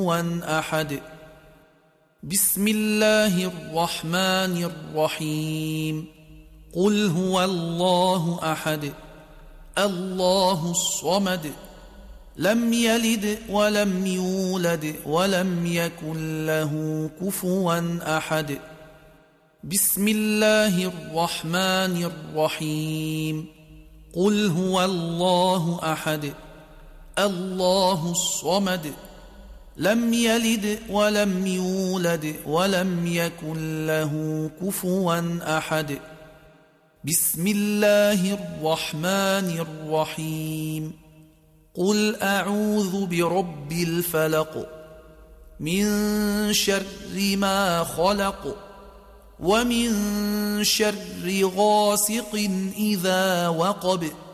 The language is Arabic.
كفوا أحد. بسم الله الرحمن الرحيم. قل هو الله أحد الله الصمد لم يلد ولم يولد ولم يكن له كفوا أحد. بسم الله الرحمن الرحيم. قل هو الله أحد الله الصمد لم يلد ولم يولد ولم يكن له كفوا أحد. بسم الله الرحمن الرحيم. قل أعوذ برب الفلق من شر ما خلق ومن شر غاسق إذا وقب